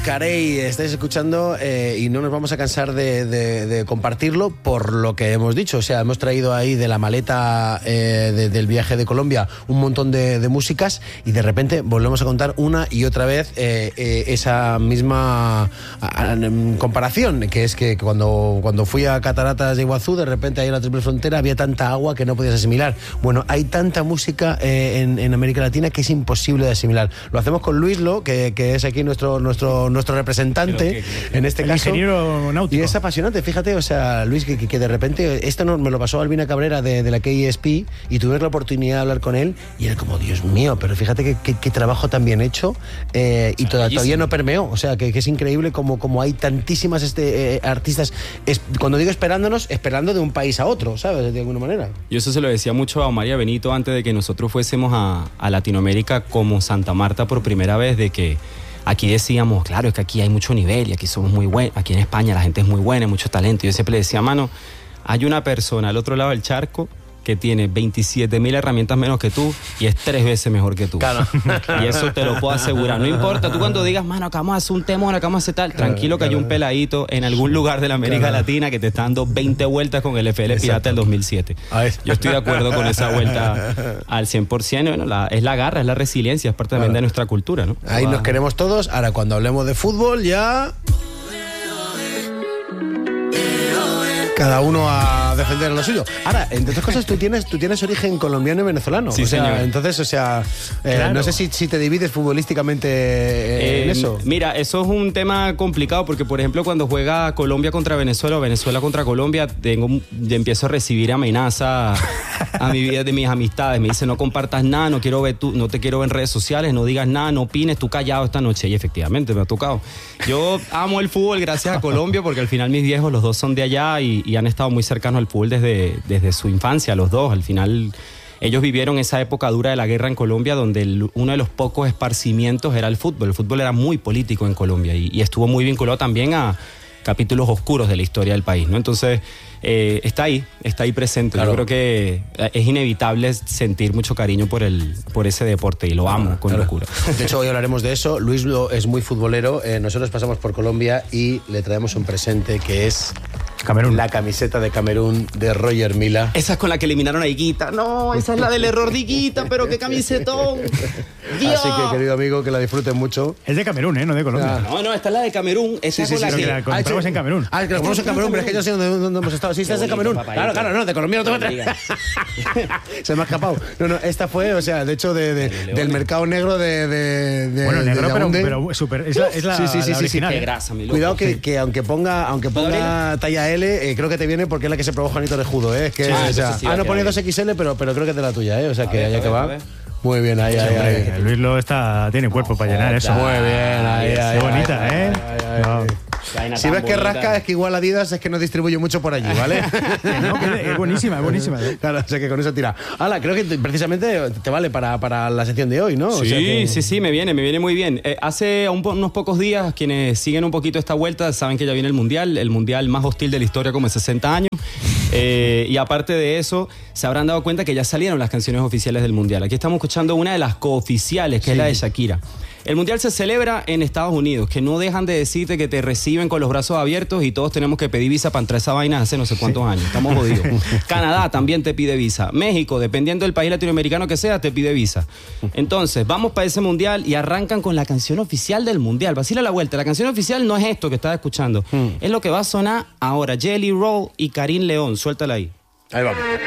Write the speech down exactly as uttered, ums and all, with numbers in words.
Carey, estáis escuchando eh, y no nos vamos a cansar de, de, de compartirlo por lo que hemos dicho. O sea, hemos traído ahí de la maleta eh, de, del viaje de Colombia un montón de, de músicas y de repente volvemos a contar una y otra vez eh, eh, esa misma a, a, comparación, que es que cuando, cuando fui a Cataratas de Iguazú, de repente ahí en la triple frontera había tanta agua que no podías asimilar. Bueno, hay tanta música eh, en, en América Latina que es imposible de asimilar. Lo hacemos con Luislo, que, que es aquí nuestro, nuestro, nuestro representante, que, que, en este el caso. Ingeniero náutico. Y es apasionante, fíjate, o sea, Luis, que, que de repente, esto no, me lo pasó Albina Cabrera de, de la K E S P y tuve la oportunidad de hablar con él y era como, Dios mío, pero fíjate que, que, que trabajo tan bien hecho eh, y toda, todavía no permeó, o sea, que, que es increíble como, como hay tantísimas este, eh, artistas, es, cuando digo esperándonos, esperando de un país a otro, ¿sabes? De alguna manera. Yo eso se lo decía mucho a María Benito antes de que nosotros fuésemos a, a Latinoamérica como Santa Marta por primera vez, de que aquí decíamos, claro, es que aquí hay mucho nivel y aquí somos muy buenos, aquí en España la gente es muy buena, hay mucho talento. Yo siempre le decía, mano, hay una persona al otro lado del charco que tiene veintisiete mil herramientas menos que tú y es tres veces mejor que tú. Claro. Y eso te lo puedo asegurar. No importa, tú cuando digas, mano, acá vamos a hacer un tema, acá vamos a hacer tal, claro, tranquilo que claro. hay un peladito en algún lugar de la América claro. Latina que te está dando veinte vueltas con el F L Pirata del dos mil siete. Yo estoy de acuerdo con esa vuelta al cien por ciento. Bueno, la, es la garra, es la resiliencia, es parte también claro. de nuestra cultura, ¿no? Ahí wow. nos queremos todos. Ahora, cuando hablemos de fútbol, ya... cada uno a defender lo suyo. Ahora, entre otras cosas, tú tienes, tú tienes origen colombiano y venezolano. Sí, o sea, señor. Entonces, o sea, eh, claro. no sé si, si te divides futbolísticamente eh, en eso. Mira, eso es un tema complicado porque, por ejemplo, cuando juega Colombia contra Venezuela o Venezuela contra Colombia, tengo, empiezo a recibir amenazas a mi vida de mis amistades. Me dicen, no compartas nada, no quiero ver tú, no te quiero ver en redes sociales, no digas nada, no opines, tú callado esta noche. Y efectivamente me ha tocado. Yo amo el fútbol gracias a Colombia porque al final mis viejos, los dos son de allá y y han estado muy cercanos al fútbol desde, desde su infancia, los dos. Al final, ellos vivieron esa época dura de la guerra en Colombia, donde el, uno de los pocos esparcimientos era el fútbol. El fútbol era muy político en Colombia y, y estuvo muy vinculado también a capítulos oscuros de la historia del país, ¿no? Entonces, eh, está ahí, está ahí presente. Claro. Yo creo que es inevitable sentir mucho cariño por el por ese deporte y lo amo claro, con claro. locura. De hecho, hoy hablaremos de eso. Luis lo es muy futbolero. Eh, nosotros pasamos por Colombia y le traemos un presente que es... Camerún. La camiseta de Camerún de Roger Mila. Esa es con la que eliminaron a Higuita. No, esa es la del error de Higuita, pero qué camisetón. Dios. Así que, querido amigo, que la disfruten mucho. Es de Camerún, ¿eh? No de Colombia. No, no, esta es la de Camerún. Esa sí, es sí, con sí, la que... que la compramos en Camerún. Ah, que la compramos en Camerún, pero es que yo sé dónde, dónde hemos estado. Sí, esta es de Camerún. Papá, claro, claro, no, de Colombia no te voy a traer. Se me ha escapado. No, no, esta fue, o sea, de hecho, de, de, del mercado negro de... de, de bueno, negro, de pero, pero super, es la, es la, sí, sí, sí, la original. Sí, qué grasa, mi loco. Cuidado que, que aunque ponga, aunque ponga talla L, eh, creo que te viene porque es la que se probó Juanito Rejudo, ¿eh? Que, sí, o sea, sí, ah, no ponía dos equis ele, pero, pero creo que es de la tuya, ¿eh? O sea, a que allá que va. Muy bien, ahí, ahí, ahí, ahí. Luis lo está, tiene cuerpo para llenar eso. Muy bien, ahí, ahí. Qué bonita, ahí, ¿eh? Ahí, ahí, ahí, ahí. Si ves que rasca, es que igual Adidas es que no distribuye mucho por allí, ¿vale? No, que es buenísima, es buenísima. ¿eh? Claro, o sea que con eso tira. Hala, creo que precisamente te vale para, para la sección de hoy, ¿no? Sí, o sea que... sí, sí, me viene, me viene muy bien. Eh, hace un, unos pocos días, quienes siguen un poquito esta vuelta, saben que ya viene el Mundial, el Mundial más hostil de la historia como en sesenta años. Eh, y aparte de eso, se habrán dado cuenta que ya salieron las canciones oficiales del Mundial. Aquí estamos escuchando una de las cooficiales, que sí. es la de Shakira. El Mundial se celebra en Estados Unidos, que no dejan de decirte que te reciben con los brazos abiertos y todos tenemos que pedir visa para entrar a esa vaina hace no sé cuántos sí. años. Estamos jodidos. Canadá también te pide visa. México, dependiendo del país latinoamericano que sea, te pide visa. Entonces, vamos para ese Mundial y arrancan con la canción oficial del Mundial. Vacila la vuelta. La canción oficial no es esto que estás escuchando. Mm. Es lo que va a sonar ahora. Jelly Roll y Karim León. Suéltala ahí. Ahí vamos.